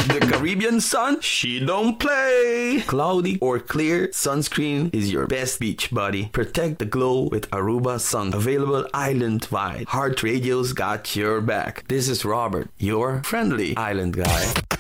The Caribbean sun, she don't play. Cloudy or clear, sunscreen is your best beach buddy. Protect the glow with Aruba Sun. Available island-wide. Heart Radio's got your back. This is Robert, your friendly island guy.